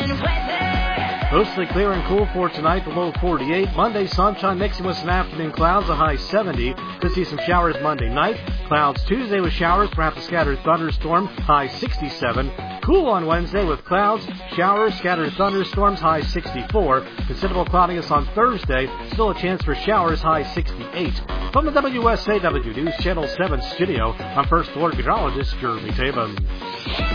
Mostly clear and cool for tonight, the low 48. Monday, sunshine mixing with some afternoon clouds, a high 70. Could see some showers Monday night. Clouds Tuesday with showers, perhaps a scattered thunderstorm, high 67. Cool on Wednesday with clouds, showers, scattered thunderstorms, high 64. Considerable cloudiness on Thursday, still a chance for showers, high 68. From the WSAW News Channel 7 studio, I'm First Floor Meteorologist Jeremy Taven.